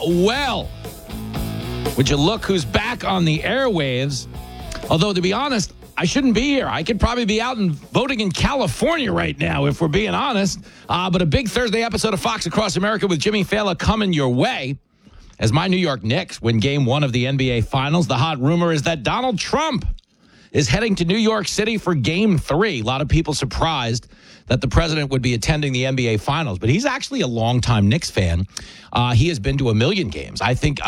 well. Would you look who's back on the airwaves? Although, to be honest, I shouldn't be here. I could probably be out and voting in California right now, if we're being honest. But a big Thursday episode of Fox Across America with Jimmy Fallon coming your way. As my New York Knicks win Game 1 of the NBA Finals, the hot rumor is that Donald Trump is heading to New York City for Game 3. A lot of people surprised that the president would be attending the NBA Finals, but he's actually a longtime Knicks fan. He has been to 1 million games. I think